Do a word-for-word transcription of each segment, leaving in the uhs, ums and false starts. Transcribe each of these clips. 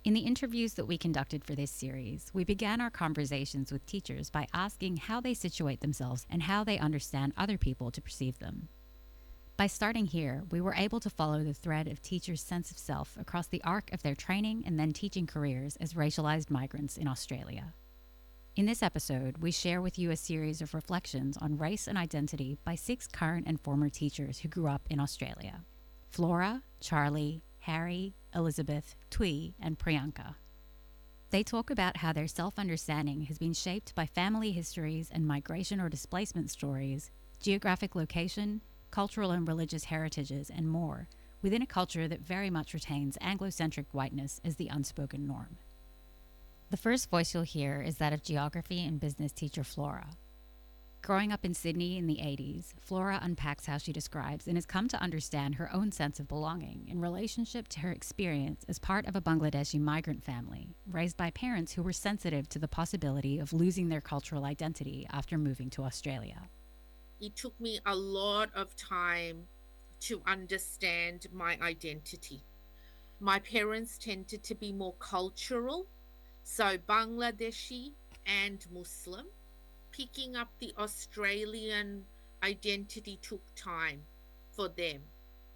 In the interviews that we conducted for this series, we began our conversations with teachers by asking how they situate themselves and how they understand other people to perceive them. By starting here, we were able to follow the thread of teachers' sense of self across the arc of their training and then teaching careers as racialized migrants in Australia. In this episode, we share with you a series of reflections on race and identity by six current and former teachers who grew up in Australia: Flora, Charlie, Harry, Elizabeth, Tui, and Priyanka. They talk about how their self-understanding has been shaped by family histories and migration or displacement stories, geographic location, cultural and religious heritages, and more, within a culture that very much retains Anglo-centric whiteness as the unspoken norm. The first voice you'll hear is that of geography and business teacher Flora. Growing up in Sydney in the eighties, Flora unpacks how she describes and has come to understand her own sense of belonging in relationship to her experience as part of a Bangladeshi migrant family, raised by parents who were sensitive to the possibility of losing their cultural identity after moving to Australia. It took me a lot of time to understand my identity. My parents tended to be more cultural, so Bangladeshi and Muslim. Picking up the Australian identity took time for them.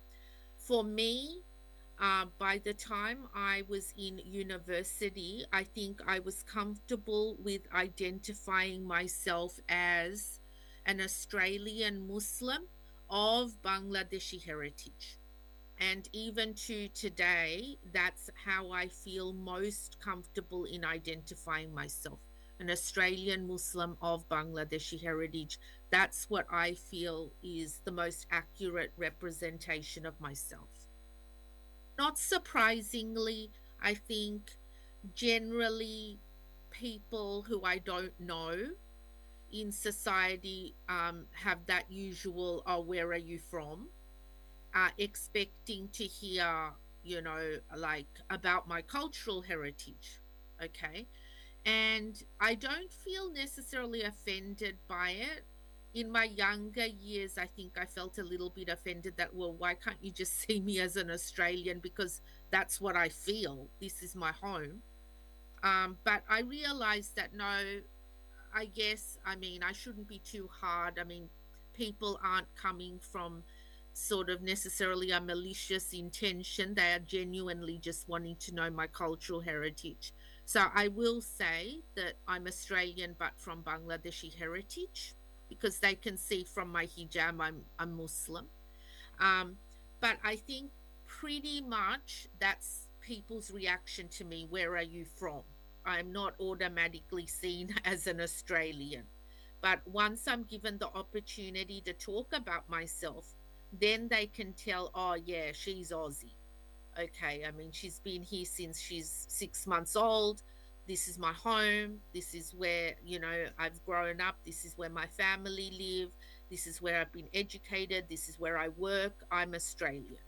For me, uh, by the time I was in university, I think I was comfortable with identifying myself as an Australian Muslim of Bangladeshi heritage. And even to today, that's how I feel most comfortable in identifying myself. An Australian Muslim of Bangladeshi heritage. That's what I feel is the most accurate representation of myself. Not surprisingly, I think generally people who I don't know in society um, have that usual, oh, where are you from? Uh, expecting to hear, you know, like about my cultural heritage. Okay. And I don't feel necessarily offended by it. In my younger years, I think I felt a little bit offended that, well, why can't you just see me as an Australian? Because that's what I feel. This is my home. Um, but I realized that no, I guess, I mean, I shouldn't be too hard. I mean, people aren't coming from sort of necessarily a malicious intention. They are genuinely just wanting to know my cultural heritage. So I will say that I'm Australian but from Bangladeshi heritage because they can see from my hijab I'm a Muslim. Um, but I think pretty much that's people's reaction to me. Where are you from? I'm not automatically seen as an Australian. But once I'm given the opportunity to talk about myself, then they can tell, oh, yeah, she's Aussie. Okay, I mean, she's been here since she's six months old. This is my home. This is where, you know, I've grown up. This is where my family live. This is where I've been educated. This is where I work. I'm Australian.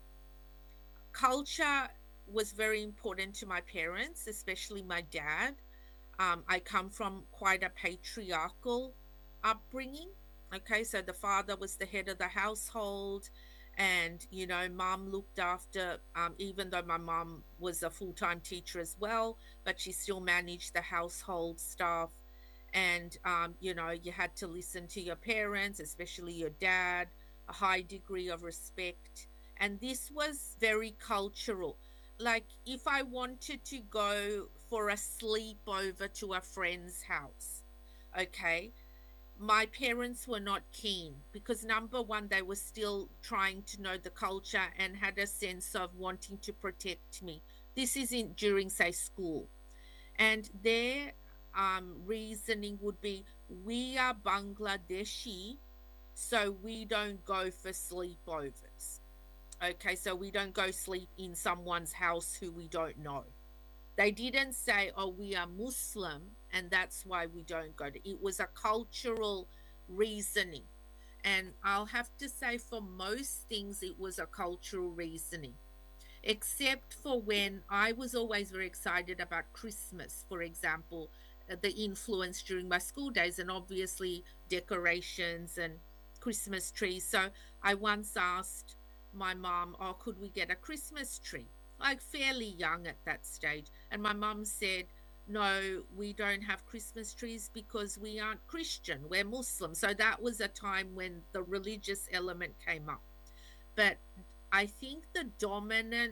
Culture was very important to my parents, especially my dad. Um, I come from quite a patriarchal upbringing. Okay, so the father was the head of the household, and you know, mom looked after, um, even though my mom was a full time teacher as well, but she still managed the household stuff. And, um, you know, you had to listen to your parents, especially your dad, a high degree of respect. And this was very cultural. Like, if I wanted to go for a sleepover to a friend's house, okay, my parents were not keen because number one, they were still trying to know the culture and had a sense of wanting to protect me. This isn't during, say, school. And their um, reasoning would be, we are Bangladeshi, so we don't go for sleepovers. Okay, so we don't go sleep in someone's house who we don't know. They didn't say, oh, we are Muslim and that's why we don't go to. It was a cultural reasoning. And I'll have to say, for most things, it was a cultural reasoning, except for when I was always very excited about Christmas, for example, uh, the influence during my school days, and obviously decorations and Christmas trees. So I once asked my mom, oh, could we get a Christmas tree? like fairly young at that stage. And my mum said, no, we don't have Christmas trees because we aren't Christian, we're Muslim. So that was a time when the religious element came up. But I think the dominant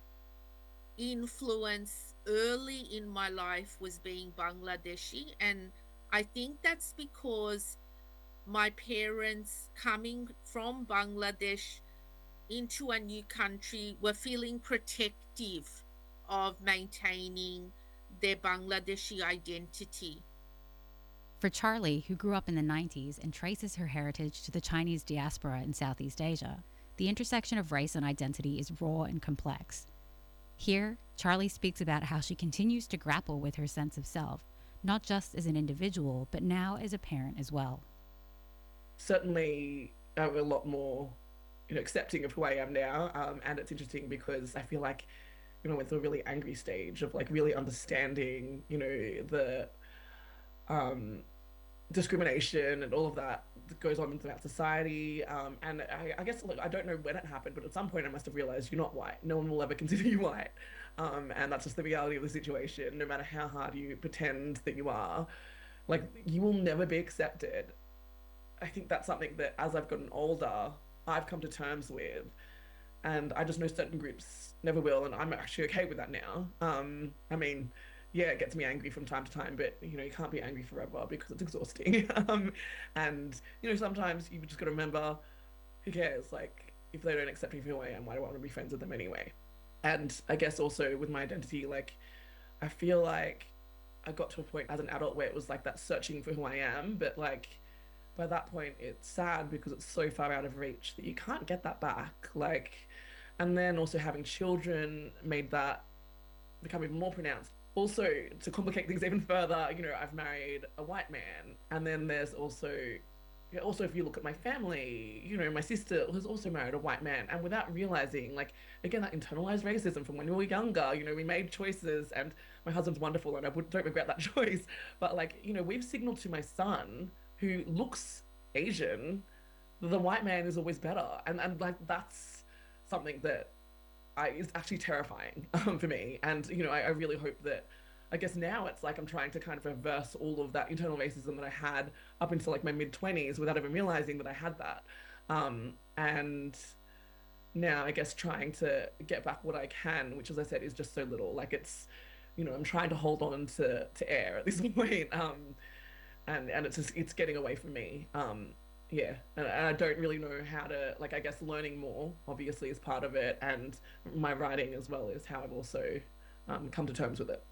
influence early in my life was being Bangladeshi. And I think that's because my parents coming from Bangladesh into a new country were feeling protective of maintaining their Bangladeshi identity. For Charlie, who grew up in the nineties and traces her heritage to the Chinese diaspora in Southeast Asia, the intersection of race and identity is raw and complex. Here, Charlie speaks about how she continues to grapple with her sense of self, not just as an individual, but now as a parent as well. Certainly, I'm a lot more, you know, accepting of who I am now, um, and it's interesting because I feel like, you know, with a really angry stage of like really understanding, you know, the um, discrimination and all of that that goes on throughout society. Um, and I, I guess, look, I don't know when it happened, but at some point I must have realized you're not white. No one will ever consider you white. Um, and that's just the reality of the situation. No matter how hard you pretend that you are, like, you will never be accepted. I think that's something that as I've gotten older, I've come to terms with. And I just know certain groups never will. And I'm actually okay with that now. Um, I mean, yeah, it gets me angry from time to time, but you know, you can't be angry forever because it's exhausting. um, and you know, sometimes you just got to remember, who cares? Like, if they don't accept me for who I am, why do I want to be friends with them anyway? And I guess also with my identity, like, I feel like I got to a point as an adult where it was like that searching for who I am, but like by that point it's sad because it's so far out of reach that you can't get that back. Like, and then also having children made that become even more pronounced. Also, to complicate things even further, you know, I've married a white man, and then there's also, yeah, also if you look at my family, you know, my sister has also married a white man, and without realizing, like, again, that internalized racism from when we were younger, you know, we made choices, and my husband's wonderful, and I would, don't regret that choice, but like, you know, we've signaled to my son, who looks Asian, the white man is always better, and and like that's something that I is actually terrifying um, for me. And you know, I, I really hope that. I guess now it's like I'm trying to kind of reverse all of that internal racism that I had up until like my mid twenties without even realizing that I had that. Um, and now I guess trying to get back what I can, which as I said is just so little. Like it's, you know, I'm trying to hold on to to air at this point. Um, and and it's just it's getting away from me. Um, yeah, and, and I don't really know how to like. I guess learning more obviously is part of it, and my writing as well is how I've also um, come to terms with it.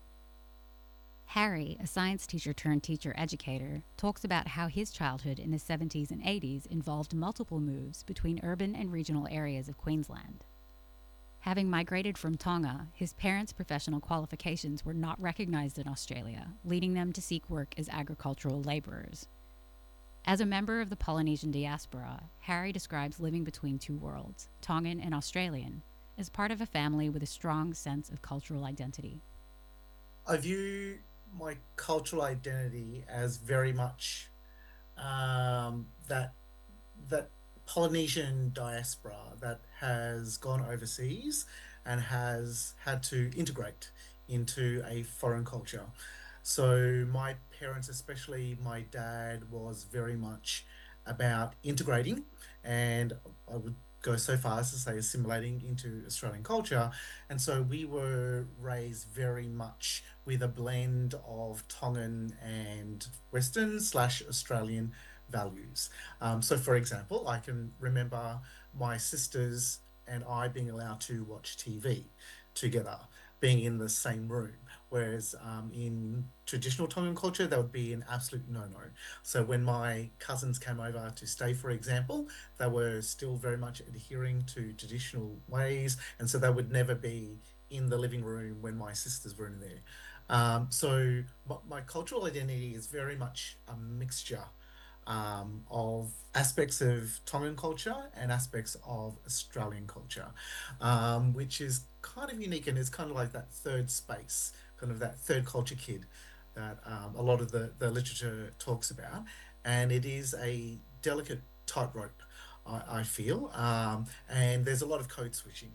Harry, a science teacher turned teacher educator, talks about how his childhood in the seventies and eighties involved multiple moves between urban and regional areas of Queensland. Having migrated from Tonga, his parents' professional qualifications were not recognized in Australia, leading them to seek work as agricultural laborers. As a member of the Polynesian diaspora, Harry describes living between two worlds, Tongan and Australian, as part of a family with a strong sense of cultural identity. I view my cultural identity as very much um, that that Polynesian diaspora that has gone overseas and has had to integrate into a foreign culture. So my parents, especially my dad, was very much about integrating, and I would go so far as to say assimilating into Australian culture. And so we were raised very much with a blend of Tongan and Western slash Australian values. Um, so, for example, I can remember my sisters and I being allowed to watch T V together, being in the same room. Whereas um, in traditional Tongan culture, that would be an absolute no-no. So when my cousins came over to stay, for example, they were still very much adhering to traditional ways, and so they would never be in the living room when my sisters were in there. Um, so my, my cultural identity is very much a mixture um, of aspects of Tongan culture and aspects of Australian culture, um, which is kind of unique, and it's kind of like that third space, kind of that third culture kid that um, a lot of the, the literature talks about. And it is a delicate tightrope, I, I feel. Um, and there's a lot of code switching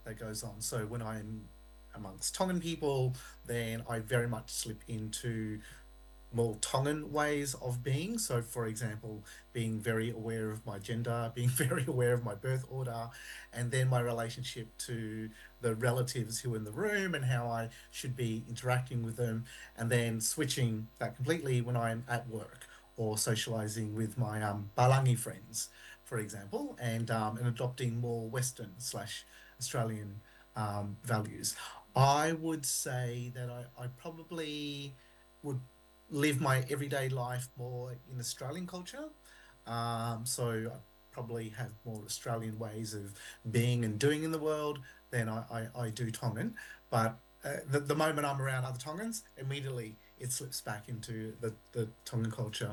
that goes on. So when I'm amongst Tongan people, then I very much slip into more Tongan ways of being. So, for example, being very aware of my gender, being very aware of my birth order, and then my relationship to the relatives who are in the room and how I should be interacting with them, and then switching that completely when I'm at work or socializing with my um, Balangi friends, for example, and um, and adopting more Western slash Australian um, values. I would say that I, I probably would live my everyday life more in Australian culture. Um, so I probably have more Australian ways of being and doing in the world than I, I, I do Tongan. But uh, the, the moment I'm around other Tongans, immediately it slips back into the, the Tongan culture.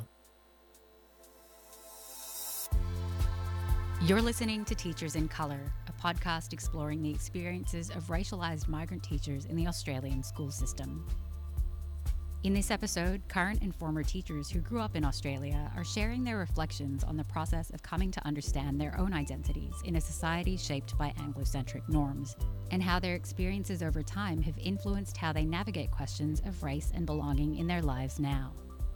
You're listening to Teachers in Colour, a podcast exploring the experiences of racialised migrant teachers in the Australian school system. In this episode, current and former teachers who grew up in Australia are sharing their reflections on the process of coming to understand their own identities in a society shaped by Anglocentric norms, and how their experiences over time have influenced how they navigate questions of race and belonging in their lives now.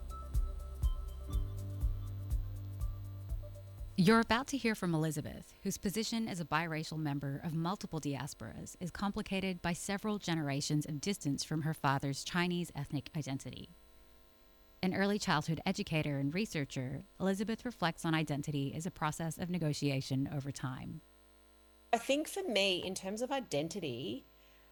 You're about to hear from Elizabeth, whose position as a biracial member of multiple diasporas is complicated by several generations of distance from her father's Chinese ethnic identity. An early childhood educator and researcher, Elizabeth reflects on identity as a process of negotiation over time. I think for me, in terms of identity,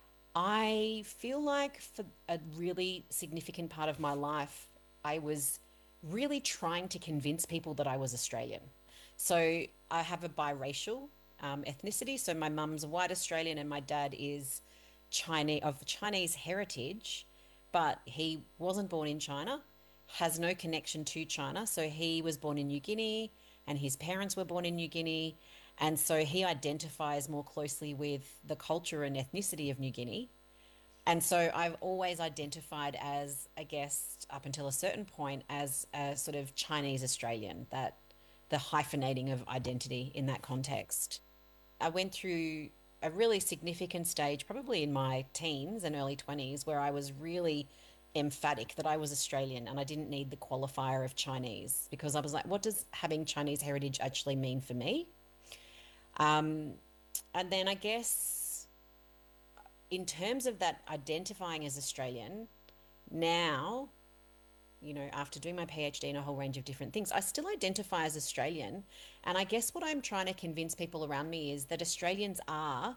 I feel like for a really significant part of my life, I was really trying to convince people that I was Australian. So I have a biracial um, ethnicity. So my mum's white Australian and my dad is Chinese, of Chinese heritage, but he wasn't born in China, has no connection to China. So he was born in New Guinea and his parents were born in New Guinea. And so he identifies more closely with the culture and ethnicity of New Guinea. And so I've always identified as, I guess, up until a certain point, as a sort of Chinese Australian, that the hyphenating of identity in that context. I went through a really significant stage, probably in my teens and early twenties, where I was really emphatic that I was Australian and I didn't need the qualifier of Chinese, because I was like, what does having Chinese heritage actually mean for me? Um, and then I guess in terms of that identifying as Australian, now, you know, after doing my PhD in a whole range of different things, I still identify as Australian. And I guess what I'm trying to convince people around me is that Australians are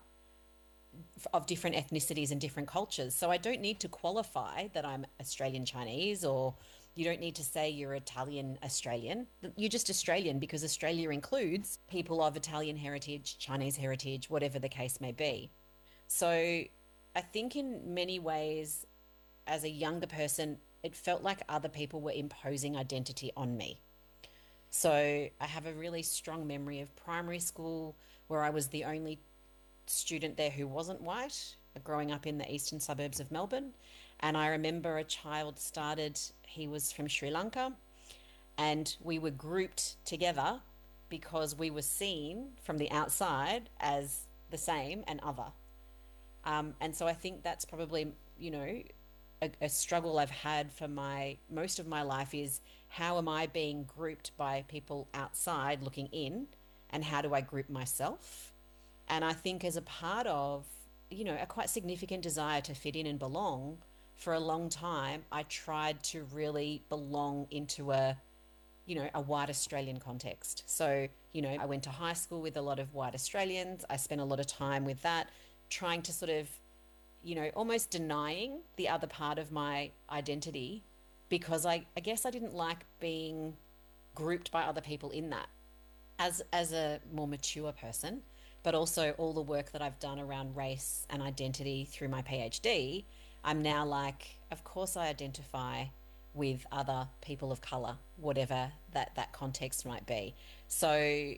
of different ethnicities and different cultures. So I don't need to qualify that I'm Australian Chinese, or you don't need to say you're Italian Australian. You're just Australian, because Australia includes people of Italian heritage, Chinese heritage, whatever the case may be. So I think in many ways, as a younger person, it felt like other people were imposing identity on me. So I have a really strong memory of primary school, where I was the only student there who wasn't white, growing up in the eastern suburbs of Melbourne. And I remember a child started, he was from Sri Lanka, and we were grouped together because we were seen from the outside as the same and other. Um, and so I think that's probably, you know, A, a struggle I've had for my most of my life is, how am I being grouped by people outside looking in, and how do I group myself? And I think as a part of, you know, a quite significant desire to fit in and belong, for a long time I tried to really belong into a, you know, a white Australian context. So, you know, I went to high school with a lot of white Australians. I spent a lot of time with that, trying to sort of, you know, almost denying the other part of my identity, because I, I guess I didn't like being grouped by other people in that. As, as a more mature person, but also all the work that I've done around race and identity through my PhD, I'm now like, of course I identify with other people of colour, whatever that, that context might be. So,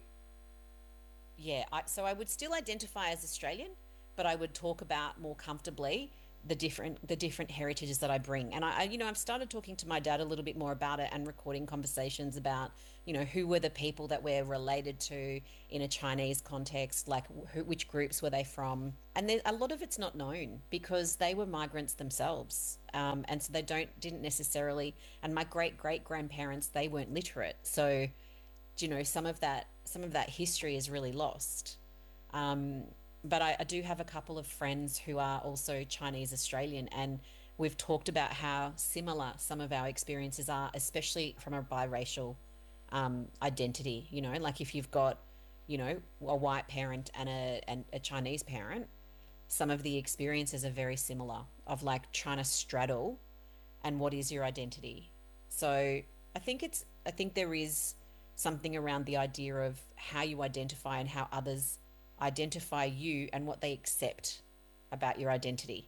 yeah, I, so I would still identify as Australian, but I would talk about more comfortably the different the different heritages that I bring. And I, I you know I've started talking to my dad a little bit more about it and recording conversations about, you know, who were the people that we're related to in a Chinese context, like who, which groups were they from. And then a lot of it's not known because they were migrants themselves, um, and so they don't didn't necessarily, and my great great grandparents, they weren't literate, so you know some of that some of that history is really lost. um, but I, I do have a couple of friends who are also Chinese Australian, and we've talked about how similar some of our experiences are, especially from a biracial um, identity. You know, like if you've got, you know, a white parent and a and a Chinese parent, some of the experiences are very similar of like trying to straddle and what is your identity. So I think it's I think there is something around the idea of how you identify and how others identify you and what they accept about your identity.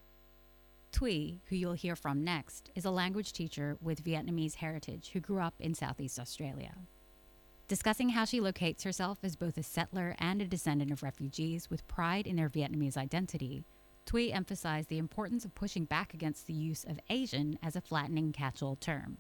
Thuy, who you'll hear from next, is a language teacher with Vietnamese heritage who grew up in Southeast Australia. Discussing how she locates herself as both a settler and a descendant of refugees with pride in their Vietnamese identity, Thuy emphasized the importance of pushing back against the use of Asian as a flattening catch-all term.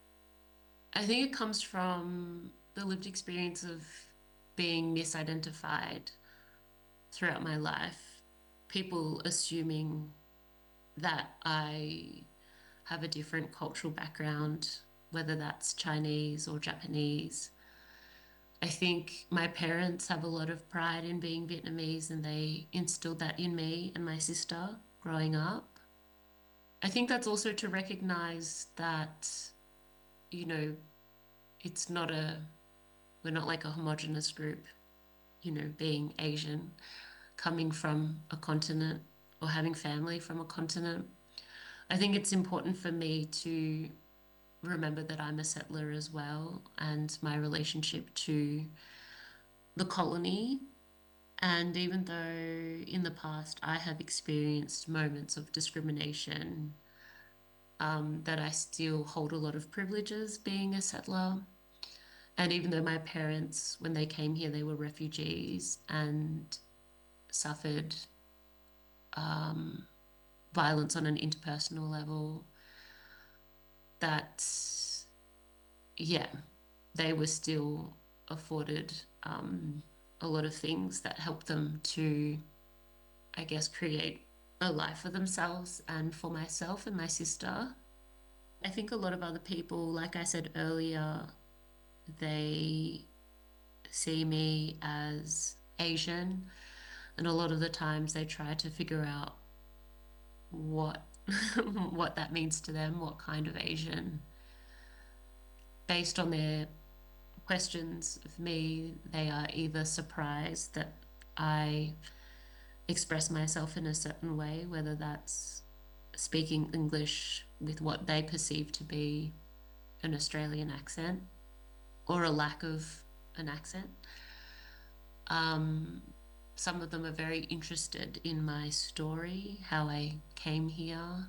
I think it comes from the lived experience of being misidentified throughout my life. People assuming that I have a different cultural background, whether that's Chinese or Japanese. I think my parents have a lot of pride in being Vietnamese, and they instilled that in me and my sister growing up. I think that's also to recognize that, you know, it's not a, we're not like a homogenous group, you know, being Asian, coming from a continent or having family from a continent. I think it's important for me to remember that I'm a settler as well, and my relationship to the colony. And even though in the past I have experienced moments of discrimination, um, that I still hold a lot of privileges being a settler. And even though my parents, when they came here, they were refugees and suffered um, violence on an interpersonal level, that, yeah, they were still afforded um, a lot of things that helped them to, I guess, create a life for themselves and for myself and my sister. I think a lot of other people, like I said earlier, they see me as Asian, and a lot of the times they try to figure out what what that means to them, what kind of Asian. Based on their questions of me, they are either surprised that I express myself in a certain way, whether that's speaking English with what they perceive to be an Australian accent or a lack of an accent. Um, some of them are very interested in my story, how I came here.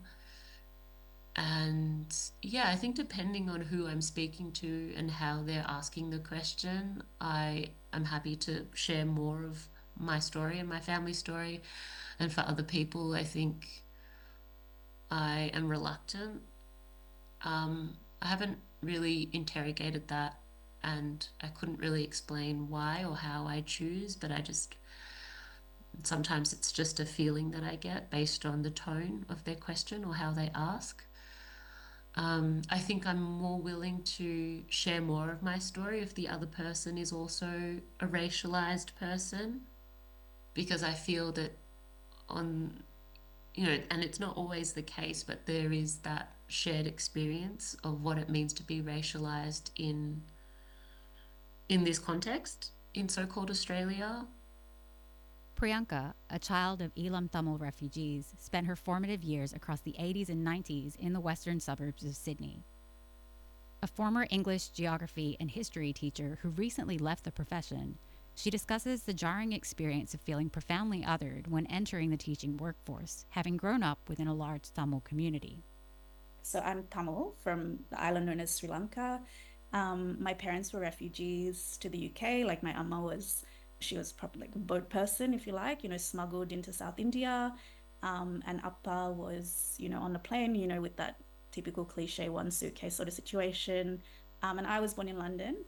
And yeah, I think depending on who I'm speaking to and how they're asking the question, I am happy to share more of my story and my family story. And for other people, I think I am reluctant. Um, I haven't really interrogated that, and I couldn't really explain why or how I choose, but I just, sometimes it's just a feeling that I get based on the tone of their question or how they ask. Um, I think I'm more willing to share more of my story if the other person is also a racialized person, because I feel that on, you know, and it's not always the case, but there is that shared experience of what it means to be racialized in in this context, in so-called Australia. Priyanka, a child of Elam Tamil refugees, spent her formative years across the eighties and nineties in the western suburbs of Sydney. A former English, geography, and history teacher who recently left the profession, she discusses the jarring experience of feeling profoundly othered when entering the teaching workforce, having grown up within a large Tamil community. So I'm Tamil from the island known as Sri Lanka. Um, my parents were refugees to the U K. Like my amma was, she was probably like a boat person, if you like, you know, smuggled into South India. Um, and Appa was, you know, on the plane, you know, with that typical cliche one suitcase sort of situation. Um, and I was born in London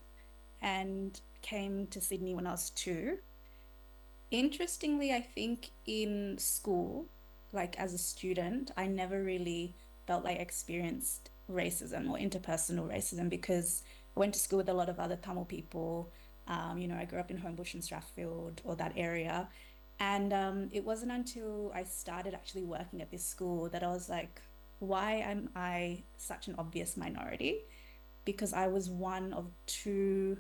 and came to Sydney when I was two. Interestingly, I think in school, like as a student, I never really felt like I experienced racism or interpersonal racism because I went to school with a lot of other Tamil people. Um, you know, I grew up in Homebush and Strathfield or that area. And um, it wasn't until I started actually working at this school that I was like, why am I such an obvious minority? Because I was one of two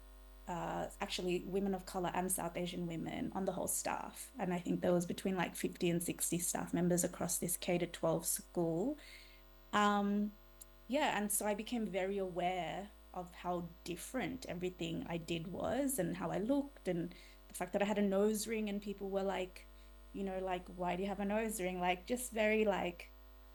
uh, actually women of color and South Asian women on the whole staff. And I think there was between like fifty and sixty staff members across this K to twelve school. Um, yeah, and so I became very aware of how different everything I did was and how I looked, and the fact that I had a nose ring and people were like, you know, like, why do you have a nose ring? Like, just very like,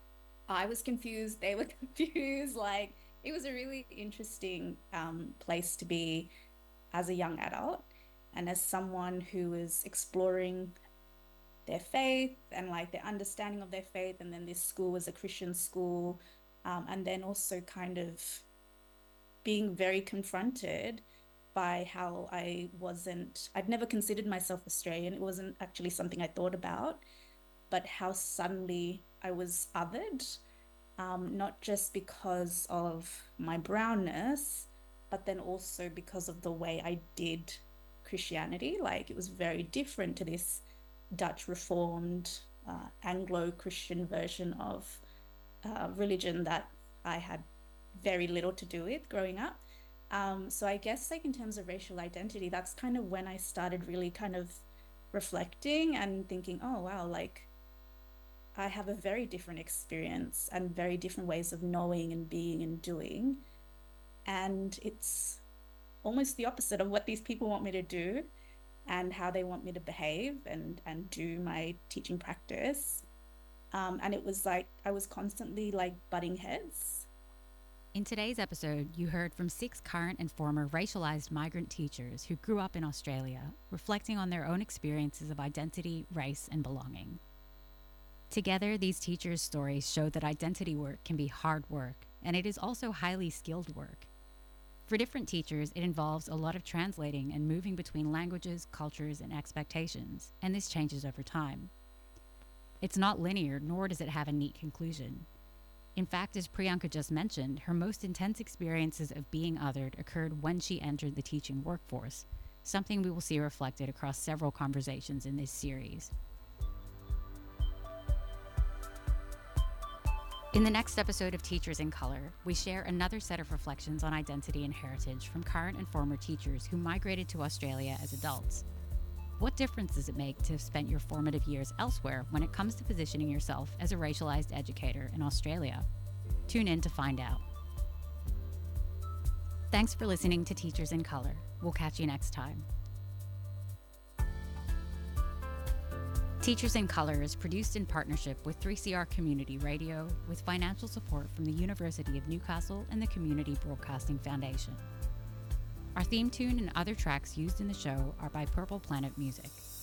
I was confused, they were confused. Like, it was a really interesting um, place to be as a young adult and as someone who was exploring their faith and like their understanding of their faith. And then this school was a Christian school. Um, and then also kind of being very confronted by how I wasn't, I'd never considered myself Australian. It wasn't actually something I thought about, but how suddenly I was othered, um, not just because of my brownness, but then also because of the way I did Christianity. Like it was very different to this Dutch Reformed uh, Anglo-Christian version of uh, religion that I had very little to do with growing up. Um, so I guess like in terms of racial identity, that's kind of when I started really kind of reflecting and thinking, oh, wow, like I have a very different experience and very different ways of knowing and being and doing. And it's almost the opposite of what these people want me to do and how they want me to behave and, and do my teaching practice. Um, and it was like, I was constantly like butting heads. In today's episode, you heard from six current and former racialized migrant teachers who grew up in Australia, reflecting on their own experiences of identity, race, and belonging. Together, these teachers' stories show that identity work can be hard work, and it is also highly skilled work. For different teachers, it involves a lot of translating and moving between languages, cultures, and expectations, and this changes over time. It's not linear, nor does it have a neat conclusion. In fact, as Priyanka just mentioned, her most intense experiences of being othered occurred when she entered the teaching workforce, something we will see reflected across several conversations in this series. In the next episode of Teachers in Color, we share another set of reflections on identity and heritage from current and former teachers who migrated to Australia as adults. What difference does it make to have spent your formative years elsewhere when it comes to positioning yourself as a racialized educator in Australia? Tune in to find out. Thanks for listening to Teachers in Color. We'll catch you next time. Teachers in Color is produced in partnership with three C R Community Radio with financial support from the University of Newcastle and the Community Broadcasting Foundation. Our theme tune and other tracks used in the show are by Purple Planet Music.